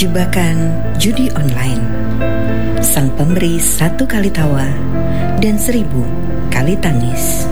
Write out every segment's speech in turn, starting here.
Jebakan judi online. Sang pemberi 1 kali tawa dan 1000 kali tangis.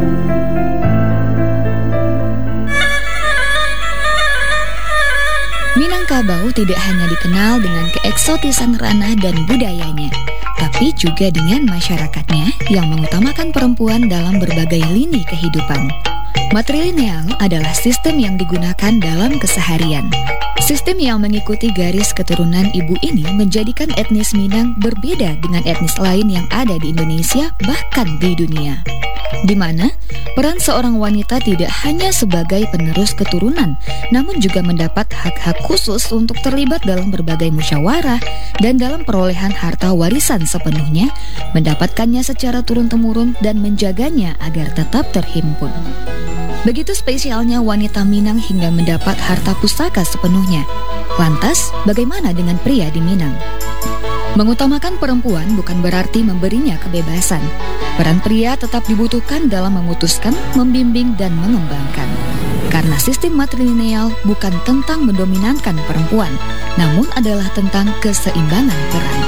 Minangkabau tidak hanya dikenal dengan keeksotisan ranah dan budayanya, tapi juga dengan masyarakatnya yang mengutamakan perempuan dalam berbagai lini kehidupan. Matrilineal adalah sistem yang digunakan dalam keseharian. Sistem yang mengikuti garis keturunan ibu ini menjadikan etnis Minang berbeda dengan etnis lain yang ada di Indonesia, bahkan di dunia. Di mana peran seorang wanita tidak hanya sebagai penerus keturunan, namun juga mendapat hak-hak khusus untuk terlibat dalam berbagai musyawarah dan dalam perolehan harta warisan sepenuhnya, mendapatkannya secara turun-temurun dan menjaganya agar tetap terhimpun. Begitu spesialnya wanita Minang hingga mendapat harta pusaka sepenuhnya. Lantas, bagaimana dengan pria di Minang? Mengutamakan perempuan bukan berarti memberinya kebebasan. Peran pria tetap dibutuhkan dalam memutuskan, membimbing, dan mengembangkan. Karena sistem matrilineal bukan tentang mendominankan perempuan, namun adalah tentang keseimbangan peran.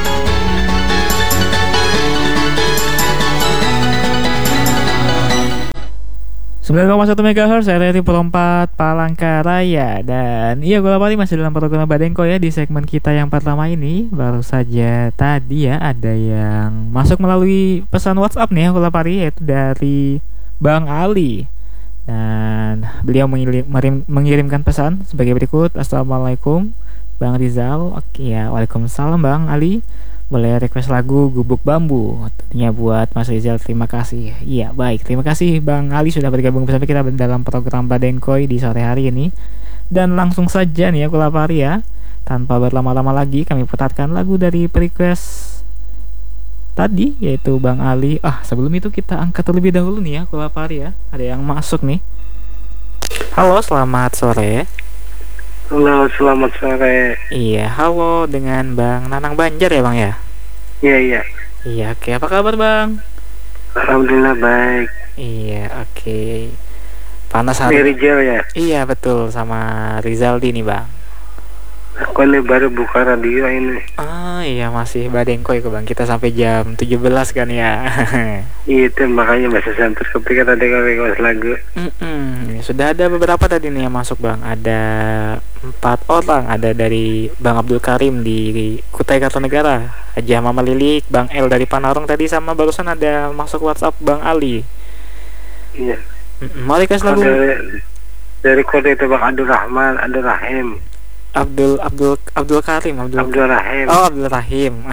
.1 MHz RRI Perempat Palangkaraya. Dan iya, Gula Pari masih dalam program Badengko ya. Di segmen kita yang pertama ini baru saja tadi ya ada yang masuk melalui pesan WhatsApp nih ya Gula Pari, yaitu dari Bang Ali. Dan beliau mengirimkan pesan sebagai berikut. Assalamualaikum Bang Rizal. Oke ya, waalaikumsalam Bang Ali. Boleh request lagu Gubuk Bambu tentunya buat Mas Rizal, terima kasih. Iya baik, terima kasih Bang Ali sudah bergabung bersama kita dalam program Badengkoy di sore hari ini. Dan langsung saja nih ya Gula Pari ya, tanpa berlama-lama lagi kami putarkan lagu dari request tadi, yaitu Bang Ali. Sebelum itu kita angkat terlebih dahulu nih ya Gula Pari ya, ada yang masuk nih. Halo, selamat sore. Halo, selamat sore. Iya, halo dengan Bang Nanang Banjar ya Bang ya? Iya. Iya, oke. Apa kabar Bang? Alhamdulillah baik. Iya, oke. Panas hari. Ini Rizal ya? Iya, betul, sama Rizaldi nih Bang. Aku ini baru buka radio ini. Iya, masih Badengkoy Bang. Kita sampai jam 17 kan ya. Itu makanya masih sampai kepikiran ada request lagu. Sudah ada beberapa tadi nih yang masuk Bang. Ada 4 orang. Ada dari Bang Abdul Karim di Kutai Kartanegara, Haji Mama Lilik, Bang El dari Panarong tadi, sama barusan ada masuk WhatsApp Bang Ali. Iya. Mau request lagu dari kode itu Bang Abdul Rahman, Abdul Rahim. Abdul Karim, Abdul Rahim. Oh, Abdul Rahim.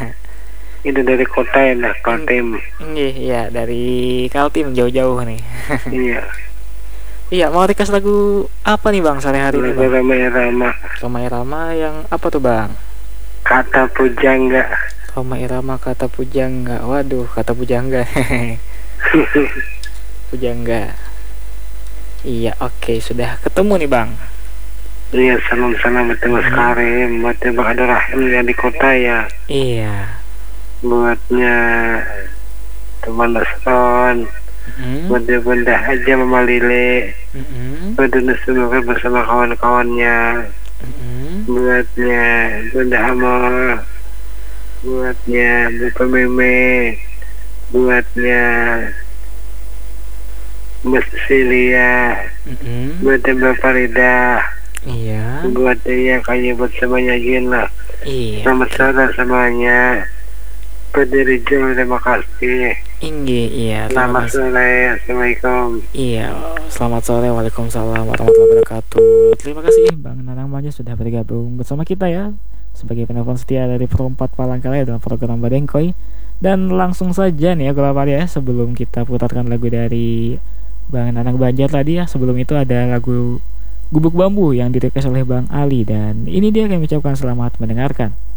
Itu dari kota ya, Kaltim. Iya, dari Kaltim jauh-jauh nih. Iya. Iya, mau request lagu apa nih Bang sore hari ini Bang? Roma Irama yang apa tuh Bang? Kata Pujangga. Roma Irama Kata Pujangga. Waduh, Kata Pujangga. Pujangga. Iya, oke, sudah ketemu nih Bang. Iya, salam-salam buat Mas Karim, buat Bang Abdul Rahim yang di kota ya. Iya. Buatnya teman Nasron, buat Bunda Haja Mama Lile, buat semoga bersama kawan-kawannya, buatnya Bunda Amor, buatnya Bu Pememe, buatnya Mbak Cecilia, buatnya Mbak Farida. Iya. Buat dia kayak buat semuanya gila. Iya. Selamat sore semuanya. Berdiri jauh, terima kasih. Iya. Selamat sore, assalamualaikum. Iya, selamat sore, waalaikumsalam warahmatullahi wabarakatuh. Terima kasih Bang Nanang Banjar sudah bergabung bersama kita ya sebagai penelpon setia dari Perempat Palangkaraya dalam program Badengkoy. Dan langsung saja nih ya Gula Pari ya, sebelum kita putarkan lagu dari Bang Nanang Banjar tadi ya, sebelum itu ada lagu Gubuk Bambu yang direquest oleh Bang Ali, dan ini dia kami ucapkan selamat mendengarkan.